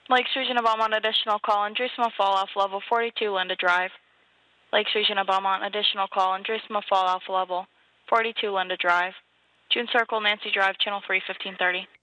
Lakes Region of Belmont, additional call, inducement fall off level 42 Linda Drive. Lakes Region of Belmont, additional call, inducement fall off level 42 Linda Drive. June Circle, Nancy Drive, channel 3, 1530.